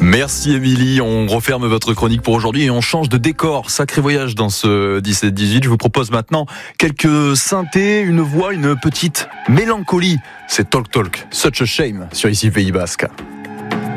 Merci Émilie, on referme votre chronique pour aujourd'hui et on change de décor. Sacré voyage dans ce 17-18. Je vous propose maintenant quelques synthés, une voix, une petite mélancolie. C'est Talk Talk, Such a Shame sur ici Pays Basque.